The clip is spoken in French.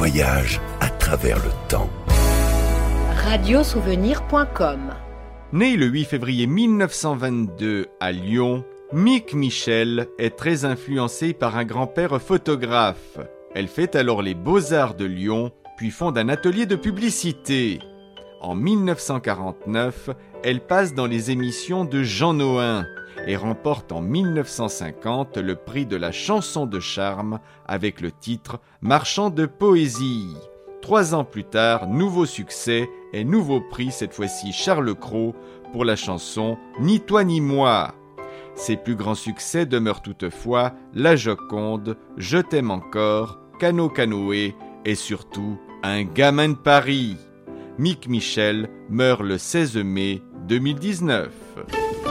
voyage à travers le temps. Radiosouvenir.com. Né le 8 février 1922 à Lyon, Mick Michel est très influencée par un grand-père photographe. Elle fait alors les Beaux-Arts de Lyon, puis fonde un atelier de publicité. En 1949, elle passe dans les émissions de Jean Nohain et remporte en 1950 le prix de la chanson de charme avec le titre « Marchand de poésie ». 3 ans plus tard, nouveau succès et nouveau prix, cette fois-ci Charles Cros, pour la chanson « Ni toi ni moi ». Ses plus grands succès demeurent toutefois « La Joconde »,« Je t'aime encore »,« Cano Canoë » et surtout « Un gamin de Paris ». Mick Michel meurt le 16 mai 2019.